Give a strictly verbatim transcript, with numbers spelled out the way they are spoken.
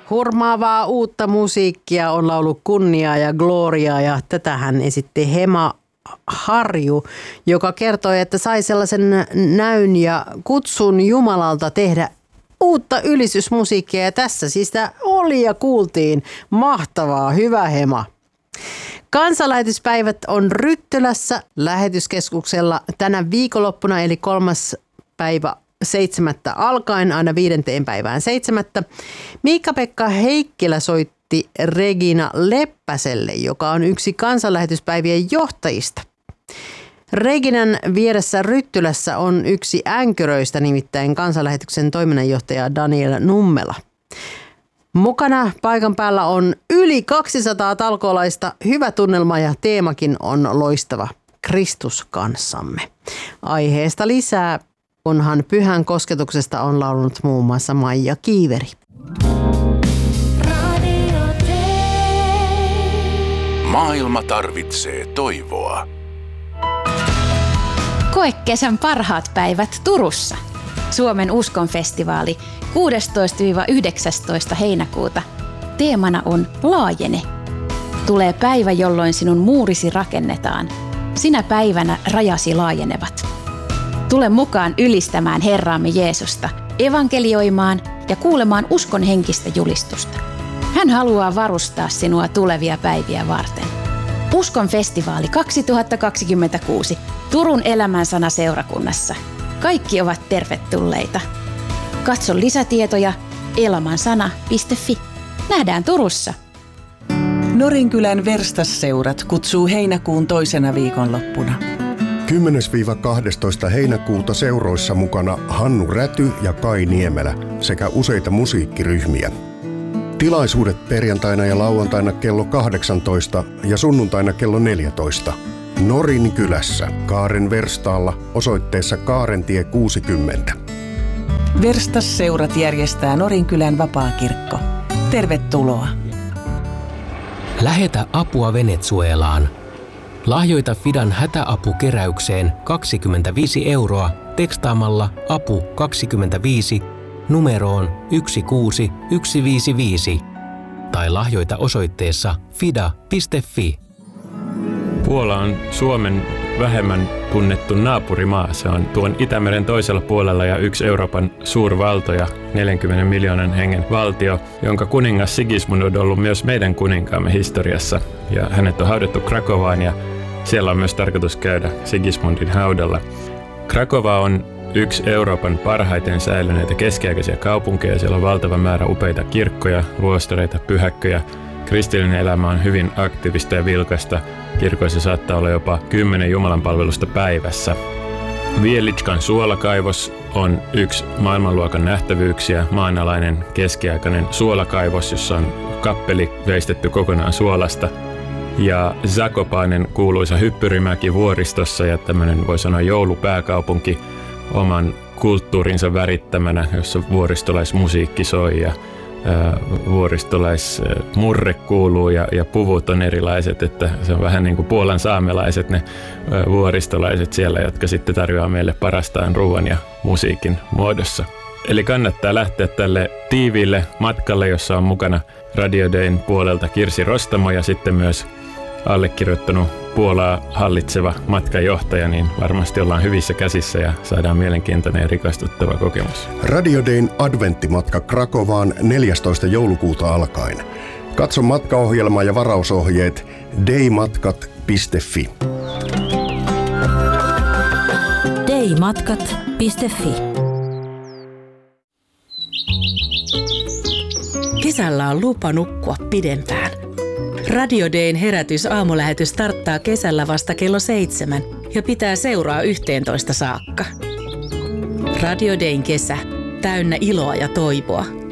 Hurmaavaa uutta musiikkia on laullut Kunniaa ja Gloriaa ja tätähän esitti Hema Harju, joka kertoi, että sai sellaisen näyn ja kutsun Jumalalta tehdä uutta ylistysmusiikkia ja tässä siis sitä oli ja kuultiin. Mahtavaa, hyvä Hema. Kansanlähetyspäivät on Ryttylässä lähetyskeskuksella tänä viikonloppuna eli kolmas päivä seitsemättä alkaen aina viidenteen päivään seitsemättä. Miikka-Pekka Heikkilä soitti Regina Leppäselle, joka on yksi kansanlähetyspäivien johtajista. Reginan vieressä Ryttylässä on yksi änkyröistä, nimittäin kansanlähetyksen toiminnanjohtaja Daniel Nummela. Mukana paikan päällä on yli kaksisataa talkoolaista, hyvä tunnelma ja teemakin on loistava. Kristus kanssamme. Aiheesta lisää, kunhan pyhän kosketuksesta on laulunut muun muassa Maija Kiiveri. Maailma tarvitsee toivoa. Koe kesän parhaat päivät Turussa. Suomen uskonfestivaali kuudestoista yhdeksästoista heinäkuuta. Teemana on Laajene. Tulee päivä, jolloin sinun muurisi rakennetaan. Sinä päivänä rajasi laajenevat. Tule mukaan ylistämään Herraamme Jeesusta, evankelioimaan ja kuulemaan uskon henkistä julistusta. Hän haluaa varustaa sinua tulevia päiviä varten. Uskon festivaali kaksituhattakaksikymmentäkuusi Turun elämänsana seurakunnassa. Kaikki ovat tervetulleita. Katso lisätietoja elämänsana piste fi. Nähdään Turussa. Norinkylän Verstasseurat kutsuu heinäkuun toisena viikonloppuna. kymmenes kahdestoista heinäkuuta seuroissa mukana Hannu Räty ja Kai Niemelä sekä useita musiikkiryhmiä. Tilaisuudet perjantaina ja lauantaina kello kahdeksantoista ja sunnuntaina kello neljätoista. Norinkylässä Kaaren Verstaalla osoitteessa Kaarentie kuusikymmentä. Verstasseurat järjestää Norinkylän vapaakirkko. Tervetuloa! Lähetä apua Venezuelaan. Lahjoita Fidan hätäapukeräykseen kaksikymmentäviisi euroa tekstaamalla apu kaksikymmentäviisi numeroon yksi kuusi yksi viisi viisi tai lahjoita osoitteessa fida piste fi. Puola on Suomen vähemmän tunnettu naapurimaa. Se on tuon Itämeren toisella puolella ja yksi Euroopan suurvaltoja, neljänkymmenen miljoonan hengen valtio, jonka kuningas Sigismund on ollut myös meidän kuninkaamme historiassa. Ja hänet on haudattu Krakovaan ja siellä on myös tarkoitus käydä Sigismundin haudalla. Krakova on yksi Euroopan parhaiten säilyneitä keskiaikaisia kaupunkeja. Siellä on valtava määrä upeita kirkkoja, luostareita, pyhäkköjä. Kristillinen elämä on hyvin aktiivista ja vilkasta. Kirkoissa saattaa olla jopa kymmenen jumalanpalvelusta päivässä. Vielitskan suolakaivos on yksi maailmanluokan nähtävyyksiä, maanalainen keskiaikainen suolakaivos, jossa on kappeli veistetty kokonaan suolasta. Ja Zakopanen kuuluisa hyppyrimäki vuoristossa ja tämmöinen voi sanoa joulupääkaupunki oman kulttuurinsa värittämänä, jossa vuoristolaismusiikki soi ja vuoristolaismurre kuuluu ja, ja puvut on erilaiset, että se on vähän niin kuin Puolan saamelaiset ne vuoristolaiset siellä, jotka sitten tarjoaa meille parastaan ruoan ja musiikin muodossa. Eli kannattaa lähteä tälle tiiviille matkalle, jossa on mukana Radio Dayn puolelta Kirsi Rostamo ja sitten myös allekirjoittanut Puolaa hallitseva matkajohtaja, niin varmasti ollaan hyvissä käsissä ja saadaan mielenkiintoinen ja rikastuttava kokemus. Radio Dayn adventtimatka Krakovaan neljästoista joulukuuta alkaen. Katso matkaohjelma ja varausohjeet daymatkat piste fi. daymatkat piste fi. Kesällä on lupa nukkua pidempään. Radio Dayn herätys aamulähetys starttaa kesällä vasta kello seitsemän ja pitää seuraa yhteentoista saakka. Radio Dayn kesä, täynnä iloa ja toivoa.